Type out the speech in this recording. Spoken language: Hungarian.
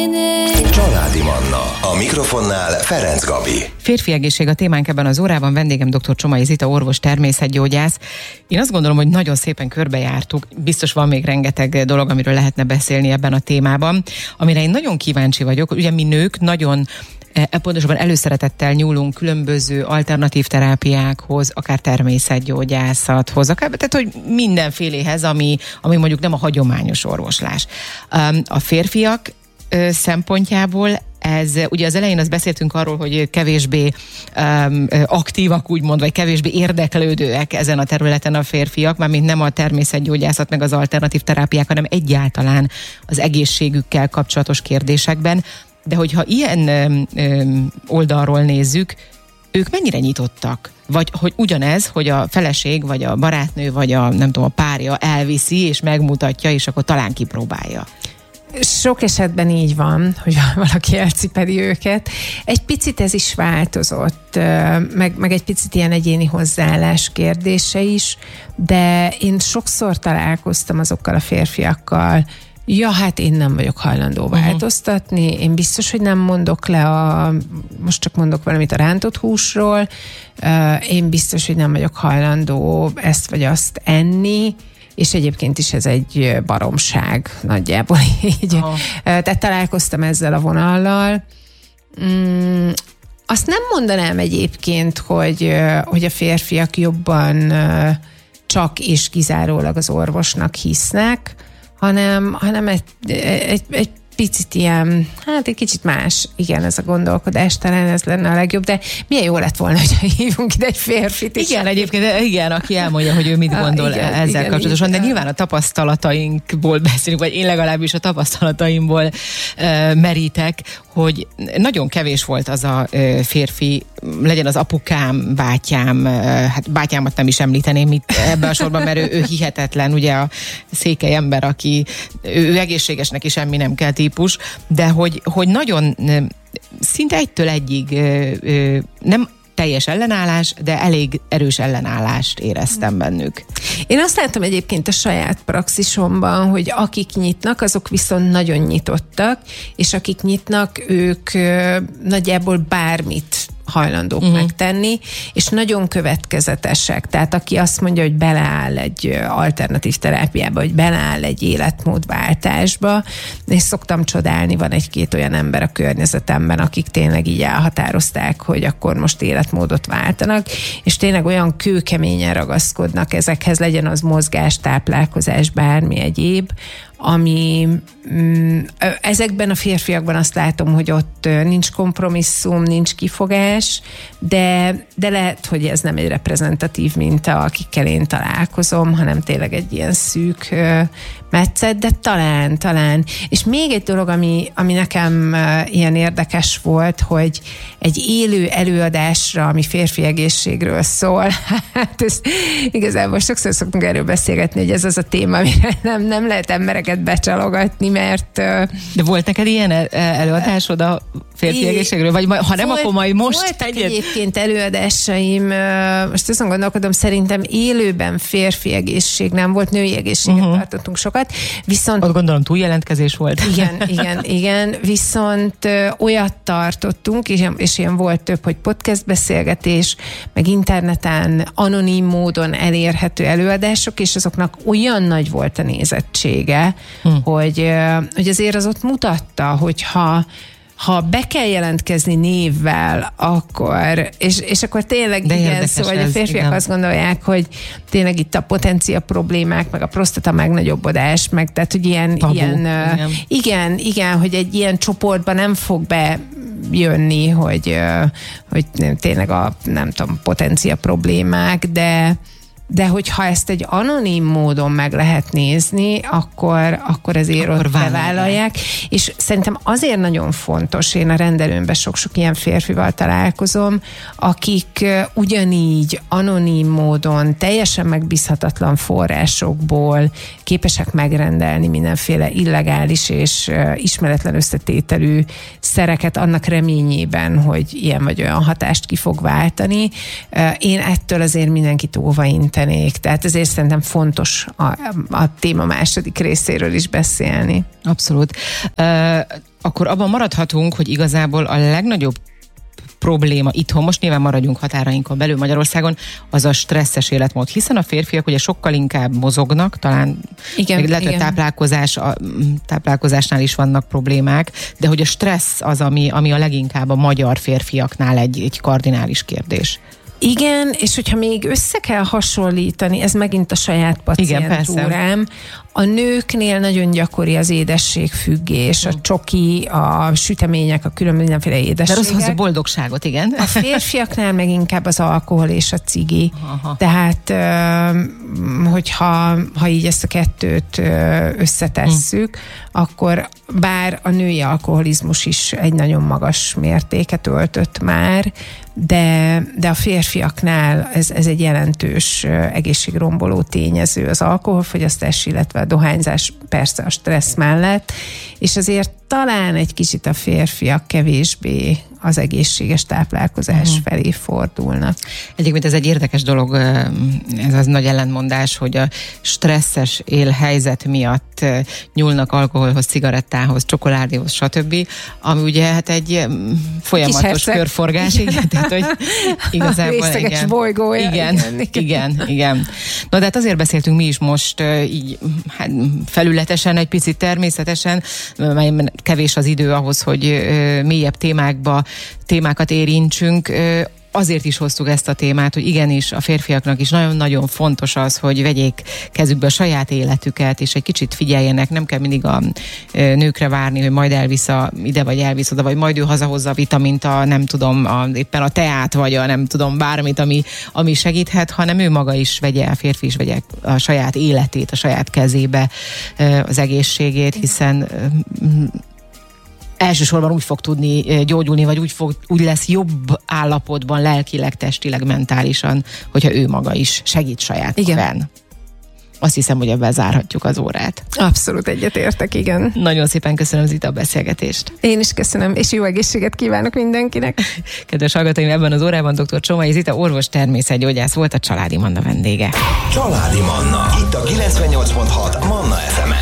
Családi Manna. A mikrofonnál Ferenc Gabi. Férfi egészség a témánk ebben az órában. Vendégem dr. Csomai Zita, orvos, természetgyógyász. Én azt gondolom, hogy nagyon szépen körbejártuk. Biztos van még rengeteg dolog, amiről lehetne beszélni ebben a témában. Amire én nagyon kíváncsi vagyok. Ugye mi nők nagyon pontosabban előszeretettel nyúlunk különböző alternatív terápiákhoz, akár természetgyógyászathoz, akár, tehát hogy mindenféléhez, ami mondjuk nem a hagyományos orvoslás. A férfiak szempontjából ez, ugye az elején azt beszéltünk arról, hogy kevésbé aktívak, úgymond, vagy kevésbé érdeklődőek ezen a területen a férfiak, mármint nem a természetgyógyászat, meg az alternatív terápiák, hanem egyáltalán az egészségükkel kapcsolatos kérdésekben. De hogyha ilyen oldalról nézzük, ők mennyire nyitottak? Vagy hogy ugyanez, hogy a feleség, vagy a barátnő, vagy a párja elviszi, és megmutatja, és akkor talán kipróbálja. Sok esetben így van, hogy valaki elcipeli őket. Egy picit ez is változott, meg egy picit ilyen egyéni hozzáállás kérdése is, de én sokszor találkoztam azokkal a férfiakkal, hát én nem vagyok hajlandó változtatni, én biztos, hogy nem mondok le most csak mondok valamit a rántott húsról, én biztos, hogy nem vagyok hajlandó ezt vagy azt enni, és egyébként is ez egy baromság nagyjából így. Tehát találkoztam ezzel a vonallal. Azt nem mondanám egyébként, hogy a férfiak jobban csak és kizárólag az orvosnak hisznek, hanem egy picit ilyen, egy kicsit más, igen, ez a gondolkodás, talán ez lenne a legjobb, de milyen jó lett volna, hogyha hívunk ide egy férfit is. Igen, egyébként, igen, aki elmondja, hogy ő mit gondol ezzel kapcsolatosan, de nyilván a tapasztalatainkból beszélünk, vagy én legalábbis a tapasztalataimból merítek, hogy nagyon kevés volt az a férfi, legyen az apukám, bátyám, hát bátyámat nem is említeném itt ebben a sorban, mert ő hihetetlen, ugye a székely ember, aki ő egészségesnek is semmi nem kell típus, de hogy nagyon szinte egytől egyig nem teljes ellenállás, de elég erős ellenállást éreztem bennük. Én azt látom egyébként a saját praxisomban, hogy akik nyitnak, azok viszont nagyon nyitottak, és akik nyitnak, ők nagyjából bármit hajlandók megtenni, és nagyon következetesek. Tehát aki azt mondja, hogy beleáll egy alternatív terápiába, hogy beleáll egy életmódváltásba, és szoktam csodálni, van egy-két olyan ember a környezetemben, akik tényleg így elhatározták, hogy akkor most életmódot váltanak, és tényleg olyan kőkeményen ragaszkodnak ezekhez, legyen az mozgás, táplálkozás, bármi egyéb, ami ezekben a férfiakban azt látom, hogy ott nincs kompromisszum, nincs kifogás, de lehet, hogy ez nem egy reprezentatív minta, akikkel én találkozom, hanem tényleg egy ilyen szűk metszet, de talán. És még egy dolog, ami nekem ilyen érdekes volt, hogy egy élő előadásra, ami férfi egészségről szól, hát ez igazából sokszor szoktunk erről beszélgetni, hogy ez az a téma, amire nem lehet embereket becsalogatni, mert... De volt neked ilyen előadásod a férfi egészségről? Vagy ha nem, akkor majd most voltak egyébként előadásaim, most azon gondolkodom, szerintem élőben férfi egészség nem volt, női egészséget tartottunk sokat, viszont... Ott gondolom túljelentkezés volt. Igen, viszont olyat tartottunk, és ilyen volt több, hogy podcast beszélgetés, meg interneten anonim módon elérhető előadások, és azoknak olyan nagy volt a nézettsége, hogy azért az ott mutatta, hogy ha be kell jelentkezni névvel, akkor, és akkor tényleg de igen, szóval a férfiak igen. Azt gondolják, hogy tényleg itt a potencia problémák, meg a prostata megnagyobbodás, meg tehát, hogy igen, hogy egy ilyen csoportban nem fog bejönni, hogy tényleg a, nem tudom, potencia problémák, de hogyha ezt egy anonim módon meg lehet nézni, akkor ezért ott bevállalják. És szerintem azért nagyon fontos, én a rendelőmben sok-sok ilyen férfival találkozom, akik ugyanígy anonim módon, teljesen megbízhatatlan forrásokból képesek megrendelni mindenféle illegális és ismeretlen összetételű szereket annak reményében, hogy ilyen vagy olyan hatást ki fog váltani. Én ettől azért mindenkit óvaintenék. Tehát ezért szerintem fontos a téma második részéről is beszélni. Abszolút. akkor abban maradhatunk, hogy igazából a legnagyobb probléma itthon, most nyilván maradjunk határainkon belül Magyarországon, az a stresszes életmód, hiszen a férfiak ugye sokkal inkább mozognak, talán még lehet, hogy táplálkozásnál is vannak problémák, de hogy a stressz az, ami a leginkább a magyar férfiaknál egy kardinális kérdés. Igen, és hogyha még össze kell hasonlítani, ez megint a saját pacientúrám, a nőknél nagyon gyakori az édességfüggés, a csoki, a sütemények, a mindenféle édességek. De rossz a boldogságot, igen. A férfiaknál meg inkább az alkohol és a cigi. Aha. Tehát, hogyha így ezt a kettőt összetesszük, akkor bár a női alkoholizmus is egy nagyon magas mértéket öltött már, de a férfiaknál ez egy jelentős egészségromboló tényező, az alkoholfogyasztás, illetve a dohányzás, persze a stressz mellett, és azért talán egy kicsit a férfiak kevésbé az egészséges táplálkozás felé fordulnak. Egyébként ez egy érdekes dolog, ez az nagy ellentmondás, hogy a stresszes élhelyzet miatt nyúlnak alkoholhoz, cigarettához, csokoládéhoz, stb., ami ugye hát egy folyamatos körforgás, igen, tehát hogy igazából részleges bolygója. Igen. Na de hát azért beszéltünk mi is most így hát felületesen, egy picit természetesen, mert kevés az idő ahhoz, hogy mélyebb témákat érintsünk. Azért is hoztuk ezt a témát, hogy igenis a férfiaknak is nagyon-nagyon fontos az, hogy vegyék kezükbe a saját életüket, és egy kicsit figyeljenek, nem kell mindig a nőkre várni, hogy majd elvisz ide, vagy elvisz oda, vagy majd ő hazahozza a vitamint, éppen a teát, vagy a nem tudom, bármit, ami segíthet, hanem ő maga is vegye, a férfi is vegye a saját életét, a saját kezébe, az egészségét, hiszen elsősorban úgy fog tudni gyógyulni, vagy úgy lesz jobb állapotban lelkileg, testileg, mentálisan, hogyha ő maga is segít saját magán. Azt hiszem, hogy ebben zárhatjuk az órát. Abszolút egyetértek, igen. Nagyon szépen köszönöm, Zita, a beszélgetést. Én is köszönöm, és jó egészséget kívánok mindenkinek. Kedves hallgatóim, ebben az órában dr. Csomai Zita orvos természetgyógyász volt, a Családi Manna vendége. Családi Manna, itt a 98.6 Manna FM-en.